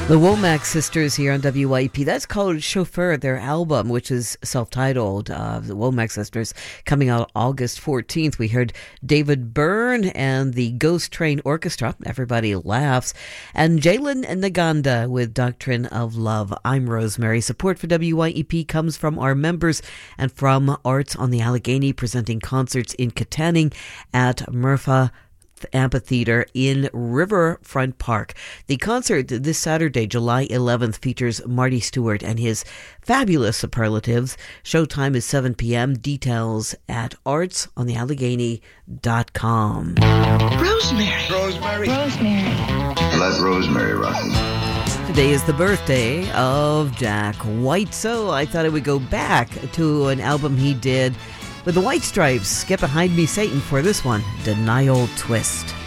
The Womack Sisters here on WYP. That's called Chauffeur, their album, which is self-titled. The Womack Sisters coming out August 14th. We heard David Byrne and the Ghost Train Orchestra. Everybody laughs. And Jalen Naganda with Doctrine of Love. I'm Rosemary. Support for WYEP comes from our members and from Arts on the Allegheny, presenting concerts in Katanning at Murpha Amphitheater in Riverfront Park. The concert this Saturday, July 11th, features Marty Stewart and his fabulous superlatives. Showtime is 7 p.m. Details at artsontheallegheny.com. Rosemary. Let Rosemary rock it. Today is the birthday of Jack White, so I thought I would go back to an album he did with the White Stripes. Get Behind Me, Satan, for this one, Denial Twist.